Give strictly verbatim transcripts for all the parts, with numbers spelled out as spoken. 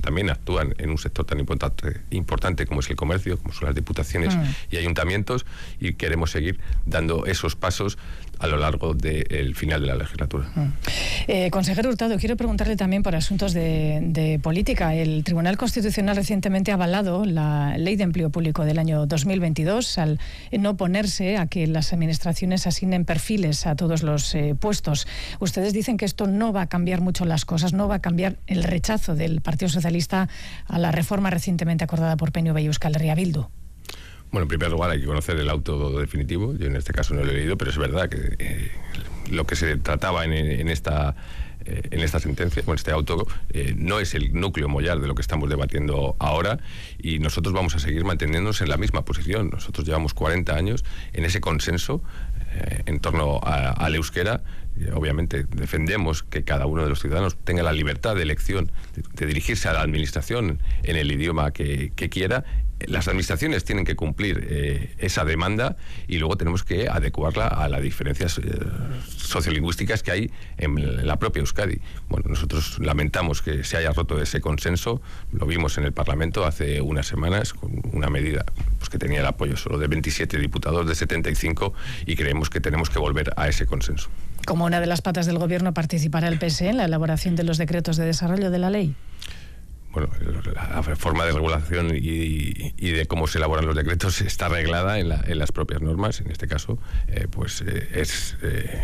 también actúan en un sector tan importante, importante como es el comercio, como son las diputaciones mm. y ayuntamientos, y queremos seguir dando esos pasos a lo largo del final de la legislatura. Mm. Eh, consejero Hurtado, quiero preguntarle también por asuntos de, de política. El Tribunal Constitucional recientemente ha avalado la Ley de Empleo Público del año dos mil veintidós al no oponerse a que las administraciones asignen perfiles a todos los eh, puestos. Ustedes dicen que esto no va a cambiar mucho las cosas, no va a cambiar el rechazo del Partido Socialista a la reforma recientemente acordada por P N V y Euskal Herria Bildu. Bueno, en primer lugar hay que conocer el auto definitivo. Yo en este caso no lo he leído, pero es verdad que eh, lo que se trataba en, en esta eh, en esta sentencia, bueno, este auto, eh, no es el núcleo mollar de lo que estamos debatiendo ahora, y nosotros vamos a seguir manteniéndonos en la misma posición. Nosotros llevamos cuarenta años en ese consenso eh, en torno a, al euskera. Obviamente defendemos que cada uno de los ciudadanos tenga la libertad de elección de, de dirigirse a la administración en el idioma que, que quiera. Las administraciones tienen que cumplir eh, esa demanda, y luego tenemos que adecuarla a las diferencias eh, sociolingüísticas que hay en la propia Euskadi. Bueno, nosotros lamentamos que se haya roto ese consenso. Lo vimos en el Parlamento hace unas semanas con una medida pues, que tenía el apoyo solo de veintisiete diputados de setenta y cinco, y creemos que tenemos que volver a ese consenso. Como una de las patas del Gobierno, ¿participará el P S E en la elaboración de los decretos de desarrollo de la ley? Bueno, la forma de regulación y, y de cómo se elaboran los decretos está reglada en, la, en las propias normas. En este caso, eh, pues eh, es eh,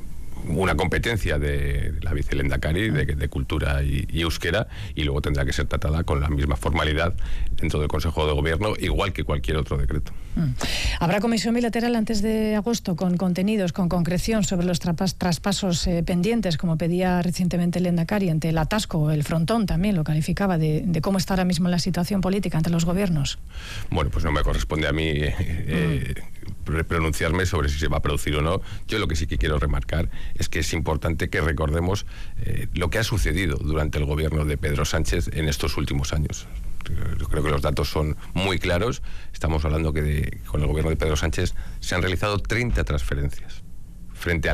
una competencia de la vicelehendakari de, de Cultura y, y Euskera, y luego tendrá que ser tratada con la misma formalidad dentro del Consejo de Gobierno, igual que cualquier otro decreto. Mm. ¿Habrá comisión bilateral antes de agosto con contenidos, con concreción sobre los trapas, traspasos eh, pendientes, como pedía recientemente el Lehendakari, ante el atasco, el frontón también lo calificaba, de, de cómo está ahora mismo la situación política entre los gobiernos? Bueno, pues no me corresponde a mí eh, eh, mm. pronunciarme sobre si se va a producir o no. Yo lo que sí que quiero remarcar es que es importante que recordemos eh, lo que ha sucedido durante el gobierno de Pedro Sánchez en estos últimos años. Yo creo que los datos son muy claros. Estamos hablando que de, con el gobierno de Pedro Sánchez se han realizado treinta transferencias frente a